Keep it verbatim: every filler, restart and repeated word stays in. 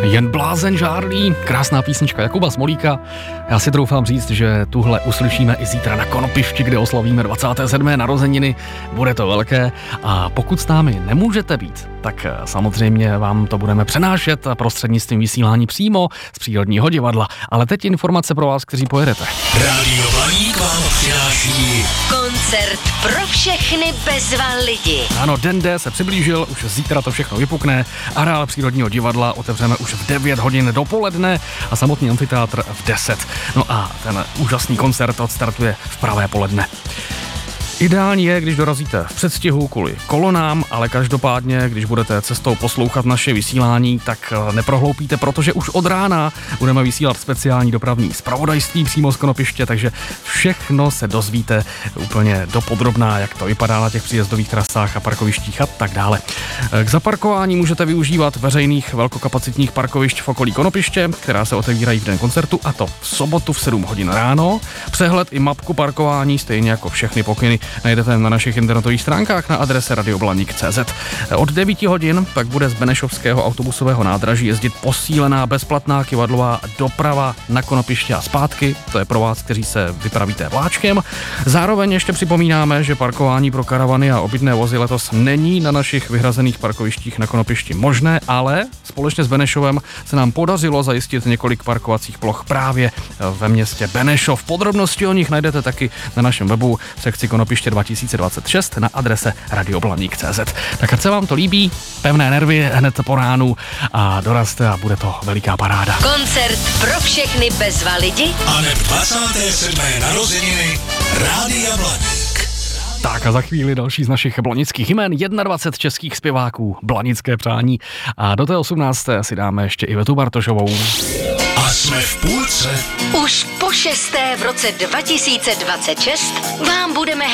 Jen blázen žárlí, krásná písnička Jakuba Smolíka. Já si troufám říct, že tuhle uslyšíme i zítra na Konopišti, kde oslavíme dvacáté sedmé narozeniny. Bude to velké a pokud s námi nemůžete být, tak samozřejmě vám to budeme přenášet prostřednictvím vysílání přímo z Přírodního divadla. Ale teď informace pro vás, kteří pojedete. Rádio Blaník vám přináší koncert pro všechny bezva lidi. Ano, den D se přiblížil, už zítra to všechno vypukne. Areál Přírodního divadla otevřeme už v devět hodin dopoledne a samotný amfiteátr v deset. No a ten úžasný koncert odstartuje v pravé poledne. Ideální je, když dorazíte v předstihu kvůli kolonám, ale každopádně, když budete cestou poslouchat naše vysílání, tak neprohloupíte, protože už od rána budeme vysílat speciální dopravní zpravodajství přímo z Konopiště, takže všechno se dozvíte úplně dopodrobná, jak to vypadá na těch příjezdových trasách a parkovištích a tak dále. K zaparkování můžete využívat veřejných velkokapacitních parkovišť v okolí Konopiště, která se otevírají v den koncertu, a to v sobotu v sedm hodin ráno. Přehled i mapku parkování, stejně jako všechny pokyny, najdete na našich internetových stránkách na adrese radioblaník tečka cé zet. Od devíti hodin pak bude z Benešovského autobusového nádraží jezdit posílená bezplatná kyvadlová doprava na Konopiště a zpátky. To je pro vás, kteří se vypravíte vláčkem. Zároveň ještě připomínáme, že parkování pro karavany a obytné vozy letos není na našich vyhrazených parkovištích na Konopišti možné, ale společně s Benešovem se nám podařilo zajistit několik parkovacích ploch právě ve městě Benešov. Podrobnosti o nich najdete taky na našem webu v sekci Konopiště dva tisíce dvacet šest na adrese radioblaník tečka cé zet. Tak ať se vám to líbí, pevné nervy hned po ránu a dorazte a bude to veliká paráda. Koncert pro všechny bezva lidi a neb dvacáté sedmé narozeniny Rádia Blaník. Tak a za chvíli další z našich blanických jmen, dvacet jedna českých zpěváků, blanické přání. A do té osmnácté si dáme ještě Ivetu Bartošovou. A jsme v půlce. už po šesté v roce dva tisíce dvacet šest vám budeme